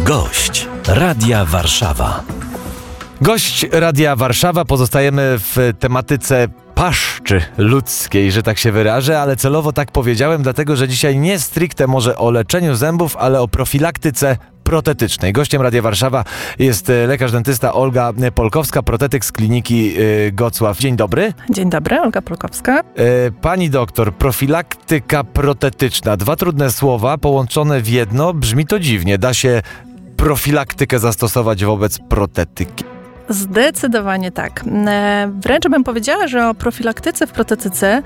Gość Radia Warszawa. Gość Radia Warszawa. Pozostajemy w tematyce paszczy ludzkiej, że tak się wyrażę, ale celowo tak powiedziałem, dlatego że dzisiaj nie stricte może o leczeniu zębów, ale o profilaktyce protetycznej. Gościem Radia Warszawa jest lekarz dentysta Olga Polkowska, protetyk z kliniki Gocław. Dzień dobry. Dzień dobry, Olga Polkowska. Pani doktor, profilaktyka protetyczna. Dwa trudne słowa połączone w jedno, brzmi to dziwnie. Da się profilaktykę zastosować wobec protetyki? Zdecydowanie tak. Wręcz bym powiedziała, że o profilaktyce w protetyce